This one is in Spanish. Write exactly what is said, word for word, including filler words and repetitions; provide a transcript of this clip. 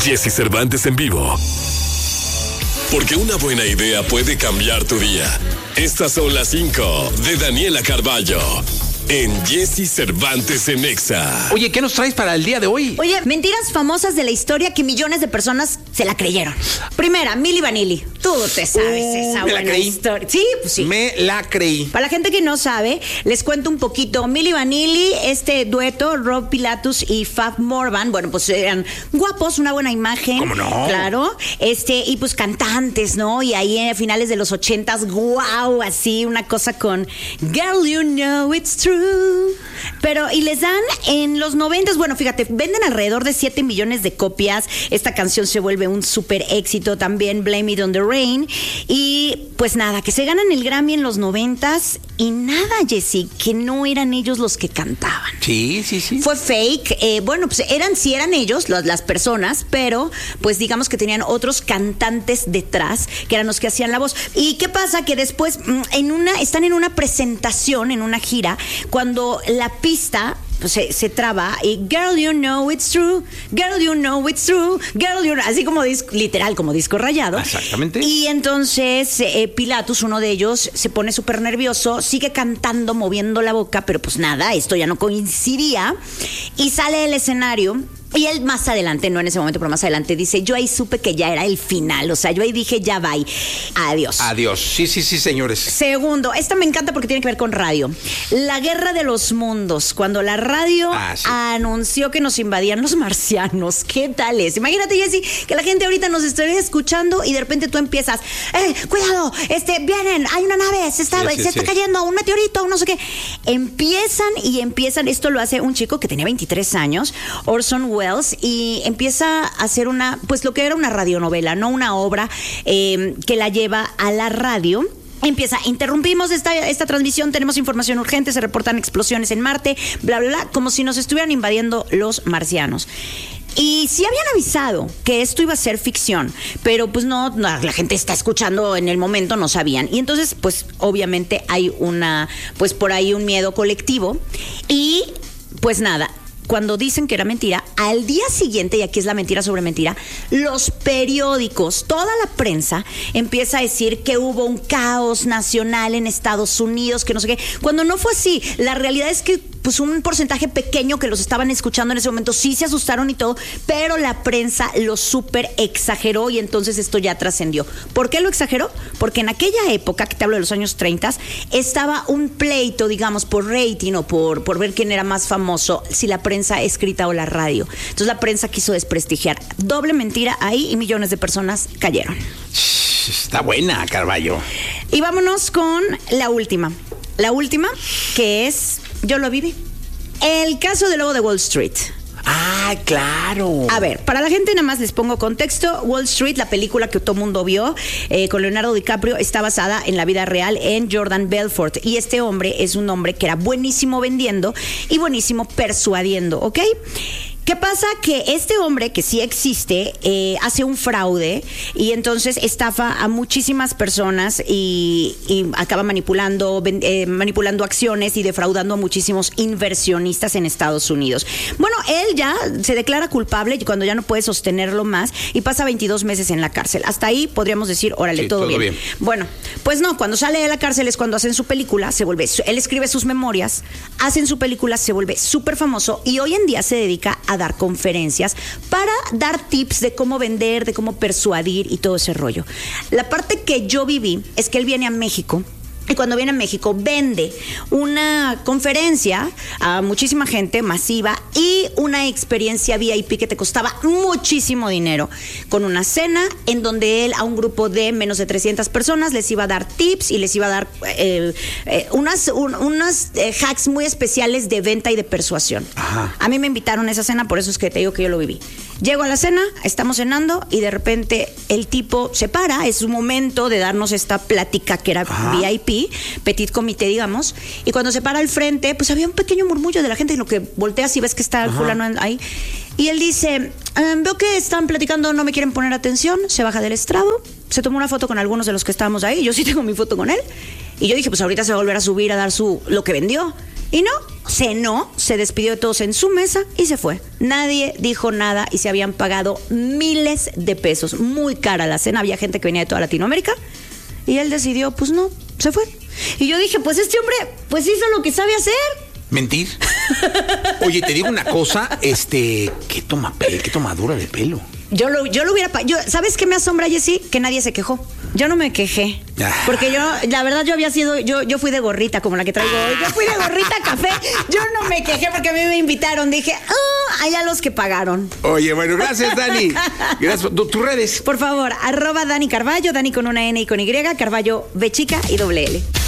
Jesse Cervantes en vivo. Porque una buena idea puede cambiar tu día. Estas son las cinco de Daniela Carballo en Jesse Cervantes en Exa. Oye, ¿qué nos traes para el día de hoy? Oye, mentiras famosas de la historia que millones de personas se la creyeron. Primera, Milli Vanilli. Tú te sabes uh, esa me buena la creí. historia. Sí, pues sí. Me la creí. Para la gente que no sabe, les cuento un poquito. Milli Vanilli, este dueto, Rob Pilatus y Fab Morvan, bueno, pues eran guapos, una buena imagen. ¿Cómo no? Claro. Este, y pues cantantes, ¿no? Y ahí a finales de los ochentas, wow, así, una cosa con Girl, you know it's true. Pero, y les dan en los noventas, bueno, fíjate, venden alrededor de siete millones de copias. Esta canción se vuelve un súper éxito también, Blame It on the Rain. Y pues nada, que se ganan el Grammy en los noventas y nada, Jessy, que no eran ellos los que cantaban. Sí, sí, sí. Fue fake. Eh, bueno, pues eran, sí eran ellos, las, las personas, pero pues digamos que tenían otros cantantes detrás, que eran los que hacían la voz. ¿Y qué pasa? Que después en una, están en una presentación, en una gira, cuando la pista pues, se, se traba y Girl, you know it's true, Girl, you know it's true, Girl, you know, así como disco, literal, como disco rayado. Exactamente. Y entonces eh, Pilatus, uno de ellos, se pone súper nervioso, sigue cantando, moviendo la boca, pero pues nada, esto ya no coincidía, y sale del escenario. Y él más adelante, no en ese momento, pero más adelante dice, yo ahí supe que ya era el final, o sea, yo ahí dije, ya bye, adiós. Adiós, sí, sí, sí, señores. Segundo, esta me encanta porque tiene que ver con radio. La guerra de los mundos, cuando la radio ah, sí. anunció que nos invadían los marcianos, ¿qué tal es? Imagínate, Jessy, que la gente ahorita nos estaría escuchando y de repente tú empiezas, eh, cuidado, este, vienen, hay una nave, se está, sí, sí, se sí. está cayendo, un meteorito, no sé qué. Empiezan y empiezan, esto lo hace un chico que tenía veintitrés años, Orson Welles, y empieza a hacer una, pues lo que era una radionovela, no una obra eh, que la lleva a la radio. Empieza, interrumpimos esta, esta transmisión, tenemos información urgente, se reportan explosiones en Marte, bla, bla, bla, como si nos estuvieran invadiendo los marcianos. Y sí habían avisado que esto iba a ser ficción, pero pues no, no, la gente está escuchando en el momento, no sabían. Y entonces, pues obviamente hay una, pues por ahí un miedo colectivo. Y pues nada, cuando dicen que era mentira, al día siguiente, y aquí es la mentira sobre mentira, los periódicos, toda la prensa empieza a decir que hubo un caos nacional en Estados Unidos, que no sé qué, cuando no fue así. La realidad es que pues un porcentaje pequeño que los estaban escuchando en ese momento sí se asustaron y todo, pero la prensa lo súper exageró y entonces esto ya trascendió. ¿Por qué lo exageró? Porque en aquella época, que te hablo de los años treinta, estaba un pleito, digamos, por rating o por, por ver quién era más famoso, si la prensa escrita o la radio. Entonces la prensa quiso desprestigiar. Doble mentira ahí y millones de personas cayeron. Está buena, Carballo. Y vámonos con la última. La última, que es... Yo lo viví. El caso del lobo de Wall Street. Ah, claro. A ver, para la gente nada más les pongo contexto. Wall Street, la película que todo mundo vio eh, con Leonardo DiCaprio, está basada en la vida real en Jordan Belfort. Y este hombre es un hombre que era buenísimo vendiendo y buenísimo persuadiendo, ¿ok? ¿Qué pasa? Que este hombre, que sí existe, eh, hace un fraude y entonces estafa a muchísimas personas y, y acaba manipulando, eh, manipulando acciones y defraudando a muchísimos inversionistas en Estados Unidos. Bueno, él ya se declara culpable cuando ya no puede sostenerlo más y pasa veintidós meses en la cárcel. Hasta ahí podríamos decir, órale, sí, todo, todo bien. bien. Bueno, pues no, cuando sale de la cárcel es cuando hacen su película, se vuelve, él escribe sus memorias, hacen su película, se vuelve súper famoso y hoy en día se dedica a a dar conferencias para dar tips de cómo vender, de cómo persuadir y todo ese rollo. La parte que yo viví es que él viene a México. Y cuando viene a México vende una conferencia a muchísima gente masiva y una experiencia V I P que te costaba muchísimo dinero, con una cena en donde él a un grupo de menos de trescientas personas les iba a dar tips y les iba a dar eh, eh, unas, un, unas eh, hacks muy especiales de venta y de persuasión. Ajá. A mí me invitaron a esa cena, por eso es que te digo que yo lo viví. Llego a la cena, estamos cenando y de repente el tipo se para, es su momento de darnos esta plática que era Ajá. V I P, petit comité, digamos, y cuando se para al frente, pues había un pequeño murmullo de la gente en lo que volteas y ves que está el fulano ahí. Y él dice, ehm, veo que están platicando, no me quieren poner atención, se baja del estrado, se tomó una foto con algunos de los que estábamos ahí, yo sí tengo mi foto con él, y yo dije, pues ahorita se va a volver a subir a dar su lo que vendió. Y no, cenó, se despidió de todos en su mesa y se fue. Nadie dijo nada y se habían pagado miles de pesos. Muy cara la cena, había gente que venía de toda Latinoamérica y él decidió, pues no, se fue. Y yo dije, pues este hombre, pues hizo lo que sabe hacer. Mentir. Oye, te digo una cosa, este, qué toma pelo, qué tomadura de pelo. Yo lo, yo lo hubiera... Yo, ¿sabes qué me asombra, Jessy? Que nadie se quejó. Yo no me quejé. Ah. Porque yo, la verdad, yo había sido... Yo, yo fui de gorrita, como la que traigo hoy. Yo fui de gorrita café. Yo no me quejé porque a mí me invitaron. Dije, oh, allá los que pagaron. Oye, bueno, gracias, Dani. Gracias. ¿Tus redes? Por favor, arroba Dani Carballo, Dani con una N y con Y, Carballo B chica y doble L.